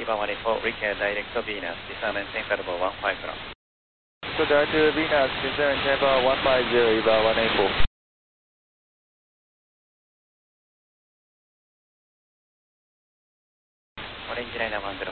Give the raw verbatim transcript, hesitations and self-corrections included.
Eva one eight four, recap direct to Venus, descent maintain credible one five zero. So direct to Venus, descent maintain one five zero, Eva one eight four. Orange Liner one zero